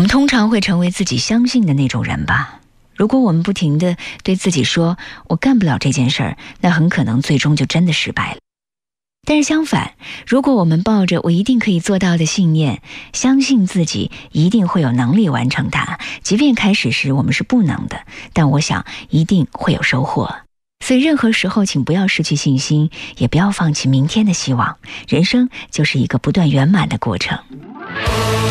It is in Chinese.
们通常会成为自己相信的那种人吧。如果我们不停地对自己说我干不了这件事儿，那很可能最终就真的失败了。但是相反，如果我们抱着我一定可以做到的信念，相信自己一定会有能力完成它，即便开始时我们是不能的，但我想一定会有收获。所以任何时候请不要失去信心，也不要放弃明天的希望。人生就是一个不断圆满的过程。